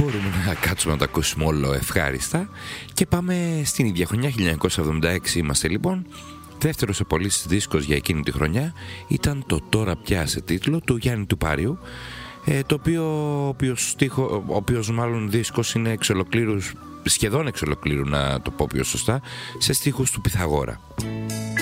μπορούμε να κάτσουμε να το ακούσουμε όλο ευχάριστα. Και πάμε στην ίδια χρονιά, 1976 είμαστε λοιπόν. Δεύτερος σε πωλήσεις δίσκος για εκείνη τη χρονιά ήταν το «Τώρα πια» σε τίτλο του Γιάννη του Πάριου, το οποίο ο οποίος μάλλον δίσκος είναι σχεδόν εξ ολοκλήρου, να το πω πιο σωστά, σε στίχους του Πυθαγόρα.